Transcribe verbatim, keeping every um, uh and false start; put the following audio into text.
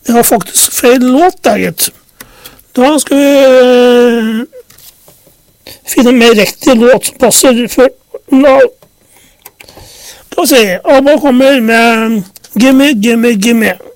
Jeg har faktisk feil låt der, gitt. Da skal vi uh, finne en mer riktig låt som passer for... La, la oss si, Abba kommer med Gimme, Gimme, Gimme.